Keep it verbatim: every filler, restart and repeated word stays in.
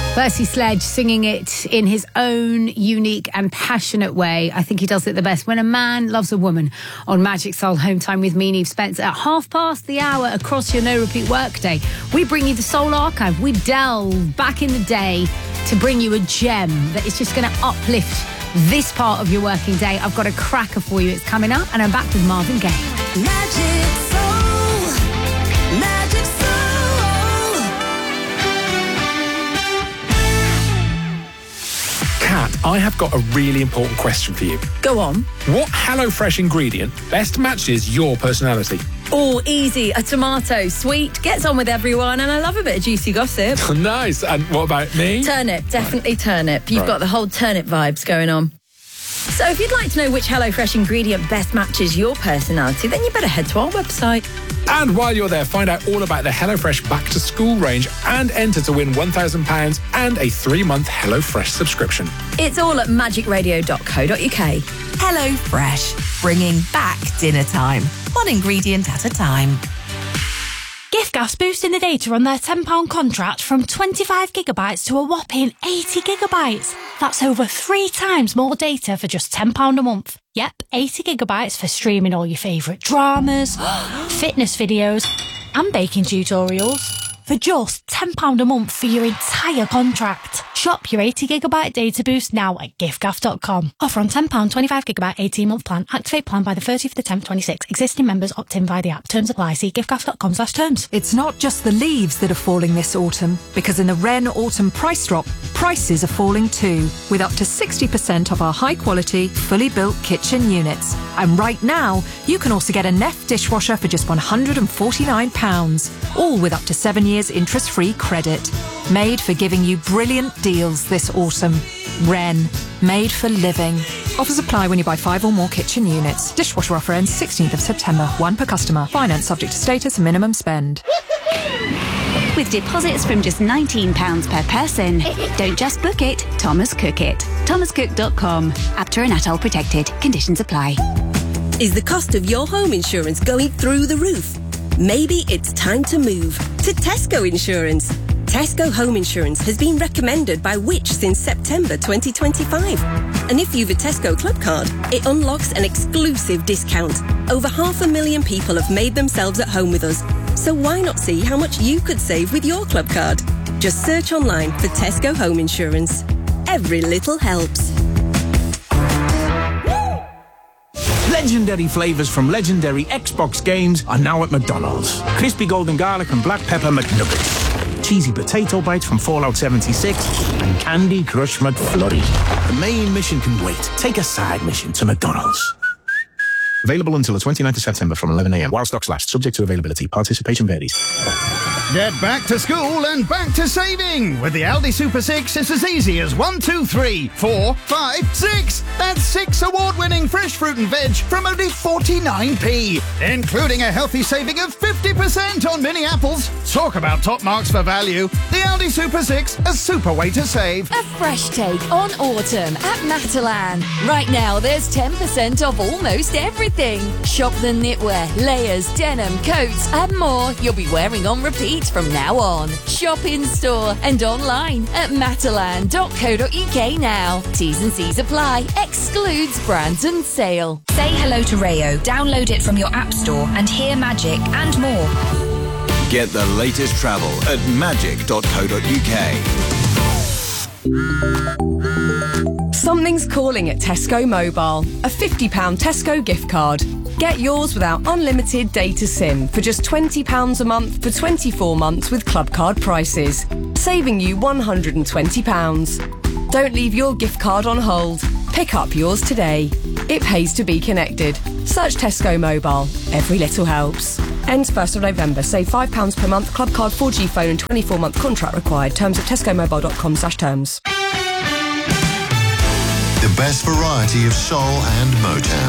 Percy Sledge singing it in his own unique and passionate way. I think he does it the best. When a Man Loves a Woman on Magic Soul Home Time with me, Niamh Spence, at half past the hour across your no-repeat workday. We bring you the Soul Archive. We delve back in the day to bring you a gem that is just going to uplift this part of your working day. I've got a cracker for you. It's coming up, and I'm back with Marvin Gaye. Magic Soul, Magic Soul. Kat, I have got a really important question for you. Go on. What HelloFresh ingredient best matches your personality? Oh, easy. A tomato. Sweet, gets on with everyone, and I love a bit of juicy gossip. Nice. And what about me? Turnip. Definitely turnip. You've Right. got the whole turnip vibes going on. So if you'd like to know which HelloFresh ingredient best matches your personality, then you better head to our website. And while you're there, find out all about the HelloFresh Back to School range and enter to win one thousand pounds and a three-month HelloFresh subscription. It's all at magic radio dot co dot uk. Hello Fresh, bringing back dinner time. One ingredient at a time. Giftgas boosting the data on their ten pound contract from twenty-five gigabytes to a whopping eighty gigabytes. That's over three times more data for just ten pounds a month. Yep, eighty gigabytes for streaming all your favourite dramas, fitness videos and baking tutorials for just ten pounds a month for your entire contract. Shop your eighty gigabyte data boost now at giftgaff dot com. Offer on ten pounds twenty-five gigabyte eighteen month plan. Activate plan by the thirtieth of the tenth twenty-six. Existing members opt in via the app. Terms apply. See giftgaff dot com slash terms. It's not just the leaves that are falling this autumn, because in the Wren Autumn Price Drop, prices are falling too, with up to sixty percent off our high-quality, fully built kitchen units. And right now, you can also get a Neff dishwasher for just one hundred forty-nine pounds, all with up to seven years interest-free credit. Made for giving you brilliant deals this autumn. Wren, made for living. Offers apply when you buy five or more kitchen units. Dishwasher offer ends sixteenth of September. One per customer. Finance subject to status and minimum spend. With deposits from just nineteen pounds per person. Don't just book it, Thomas Cook it. thomas cook dot com. Apter and Atoll protected. Conditions apply. Is the cost of your home insurance going through the roof? Maybe it's time to move to Tesco Insurance. Tesco Home Insurance has been recommended by Which since September twenty twenty-five. And if you've a Tesco Club card, it unlocks an exclusive discount. Over half a million people have made themselves at home with us. So why not see how much you could save with your club card? Just search online for Tesco Home Insurance. Every little helps. Legendary flavours from legendary Xbox games are now at McDonald's. Crispy golden garlic and black pepper McNuggets. Cheesy potato bites from Fallout seventy-six and Candy Crush McFlurry. The main mission can wait. Take a side mission to McDonald's. Available until the twenty-ninth of September from eleven a m while stocks last, subject to availability. Participation varies. Get back to school and back to saving. With the Aldi Super six, it's as easy as one, two, three, four, five, six. That's six award-winning fresh fruit and veg from only forty-nine p, including a healthy saving of fifty percent on mini apples. Talk about top marks for value. The Aldi Super six, a super way to save. A fresh take on autumn at Matalan. Right now, there's ten percent off almost everything. Shop the knitwear, layers, denim, coats and more you'll be wearing on repeat from now on. Shop in store and online at matalan dot co dot uk now. T's and C's apply. Excludes brands and sale. Say hello to Rayo. Download it from your app store and hear magic and more. Get the latest travel at magic dot co dot uk. Something's calling at Tesco Mobile. A fifty pound Tesco gift card. Get yours without unlimited data SIM for just twenty pounds a month for twenty-four months with club card prices, saving you one hundred twenty pounds. Don't leave your gift card on hold. Pick up yours today. It pays to be connected. Search Tesco Mobile. Every little helps. Ends first of November. Save five pounds per month. Club card, four G phone and twenty-four month contract required. Terms at tesco mobile dot com slash terms. The best variety of soul and Motown.